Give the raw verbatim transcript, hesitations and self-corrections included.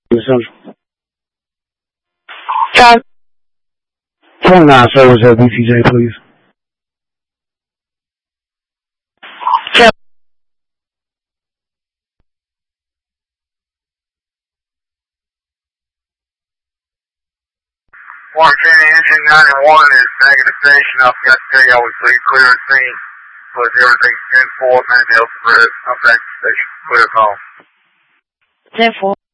Central. John. twenty-nine service at B T J, please. John. Martin Engine ninety-one is negative station. I've got to tell you I was pretty clear of the scene. But everything's ten four, man, Delta Red. I'm back to station. Clear call. ten four.